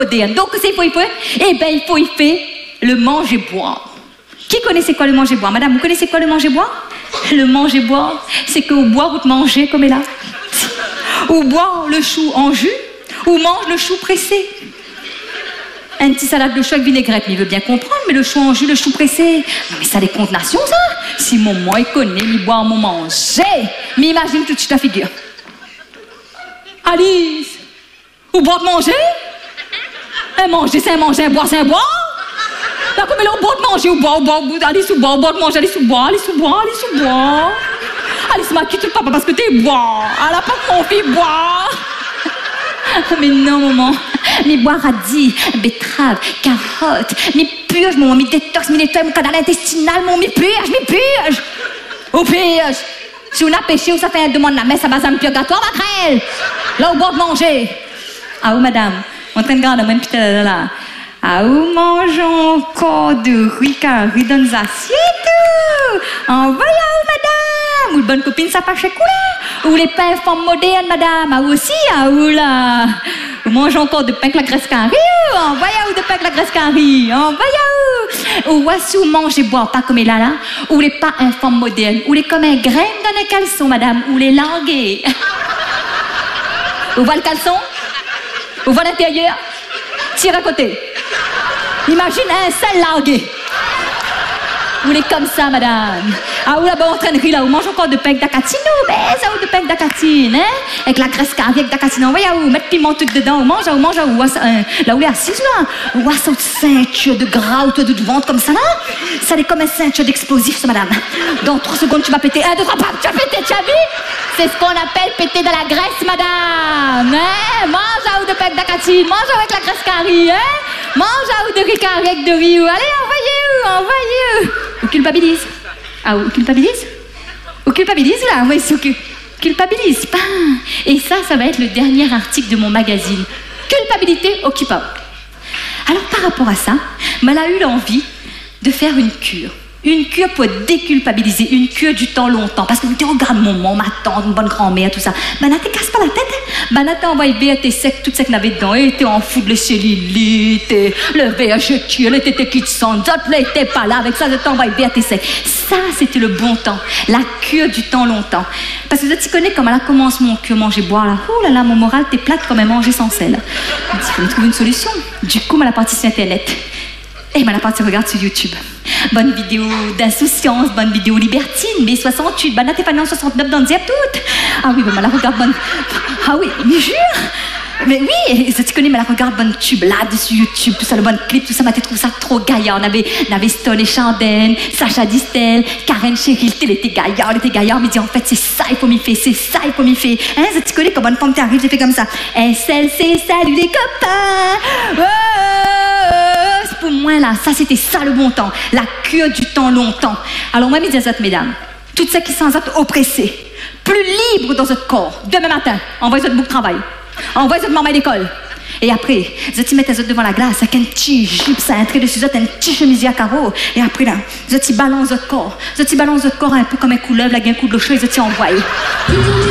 Donc, c'est faut y faire. Eh bien, il faut y faire le manger-boire. Qui connaissait quoi le manger-boire? Madame, vous connaissez quoi le manger-boire? Le manger-boire, c'est qu'au boire, vous te mangez comme est là. Ou boire le chou en jus, ou mange le chou pressé. Un petit salade de chou avec vinaigrette, mais il veut bien comprendre, mais le chou en jus, le chou pressé, mais ça a des contenations, ça. Si maman, il connaît, il boit, mon manger. Mais imagine tout de suite la figure. Alice, ou boire de manger? Un manger, c'est un manger, un boire, c'est un boire. Là, comme elle a boire de manger, ou boire, Alice, ou boire de manger, Alice, ou boire, Alice, ou boire, Alice, ou boire. Alice m'a quitté le papa parce que t'es boire. Elle a pas mon fils boire. Mais non, maman. Mais boire radis, betterave, carotte, mais purge, maman, mais détox, mais nettoie mon canal intestinal, maman, mais purge. Ou purge. Si on a péché ou ça fait un demande la messe à base d'un purgatoire, ma crêle. Là, au bord de manger. Ah, où, madame? En train de garder, même putain, là. Ah, où mangeons encore de riz carré dans les assiettes? Envoyez où, madame? Ou bonne copine, ça pas chez quoi? Ou les pains femmes modernes, madame? Ah, aussi, ah, où, là? Ou mangeons encore de pain avec la graisse carrée? Envoyez où de pain avec la graisse carrée? Envoyez où? Ou voici où manger boire, pas comme là, ou les pas un femme moderne, ou les comme un grain dans les caleçons, madame, ou les langues. Ou voit le caleçon? Ou voit l'intérieur? Tire à côté. Imagine un seul largué. Vous êtes comme ça, madame. Ah, où là-bas en train de rire, là, où mange encore de pain d'acatine, mais ça, où de pain d'acatine, hein? Avec la graisse carrée, avec d'acatine, on va où mettre piment tout dedans, où mange, où là où est assise, là, où ça, ceinture de gras, ou de ventre comme ça, là. Ça est comme un ceinture d'explosif, ça, madame. Dans 3 secondes, tu vas péter. 1, 2, 3, tu vas péter, tu as vu? C'est ce qu'on appelle péter dans la graisse, madame. Hein? Mange, où de pain d'acatine, mange avec la graisse carrée, hein? Mange, où de riz carré, avec de riz, allez, envoyez. Ou culpabilise. Ah, ou culpabilise? Ou culpabilise, là? Oui, c'est culpabilise. Pas. Et ça va être le dernier article de mon magazine. Culpabilité occupable. Alors, par rapport à ça, elle a eu l'envie de faire une cure. Une cure pour déculpabiliser, une cure du temps longtemps. Parce que vous dites, regarde maman, ma tante, une bonne grand-mère, tout ça. Ben, ne te casse pas la tête. Ben, t'as envoyé BRT sec, tout ce qu'il y avait dedans. Elle était en fou de le cellulite, le VHQ, elle était quitte sans d'autres, elle était pas là. Avec ça, je t'envoie BRT sec. Ça, c'était le bon temps. La cure du temps longtemps. Parce que tu connais comment elle commence mon cure manger boire là. Oh là là, mon moral, t'es plate comme un manger sans sel. Il faut trouver une solution. Du coup, elle a parti sur Internet. Et elle a parti regarde sur YouTube. Bonne vidéo d'insouciance, bonne vidéo libertine, mai 68, banane et en 69 dans le diable toutes. Ah oui, mais la regarde bonne. Ah oui, mais jure. Mais oui, tu connais, mais la regarde bonne tube là dessus YouTube, tout ça, le bon clip, tout ça, m'a trouvé ça trop gaillard. On avait Stone et Chandelle, Sacha Distel, Karen Cheryl, elle était gaillard, mais dit en fait c'est ça il faut m'y faire, c'est ça il faut m'y faire. Hein, tu connais comme bonne femme t'arrive, j'ai fait comme ça. SLC, salut les copains. Oh, c'est pour moi là, ça c'était ça le bon temps, la cure du temps longtemps. Alors moi, mes autres mesdames, toutes celles qui sont oppressées, plus libres dans votre corps, demain matin, envoyez votre bouc de travail. Envoyez votre maman à l'école. Et après, vous te mettez devant la glace avec un petit jupe, ça un trait dessus, un petit chemisier à carreaux. Et après là, vous te balancez votre corps. Vous te balancez votre corps un peu comme un couleuvre, avec un coup de l'eau chaud, vous te envoyez.